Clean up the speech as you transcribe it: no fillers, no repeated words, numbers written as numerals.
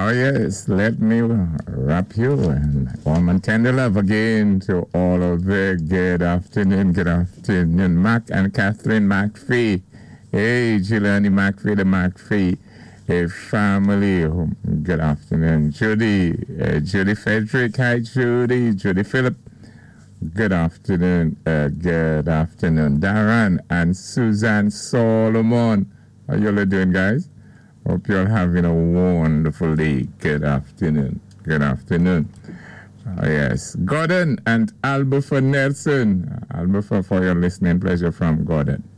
Oh, yes, let me wrap you and warm and tender love again to all of the good afternoon, Mac and Catherine McPhee. Hey, Giuliani McPhee, the McPhee, a family. Good afternoon, Judy Frederick. Hi, Judy Phillip. Good afternoon, Darren and Susan Solomon. How you all doing, guys? Hope you're having a wonderful day. Good afternoon. Yes, Gordon and Albufer Nelson. Albufer for your listening pleasure from Gordon.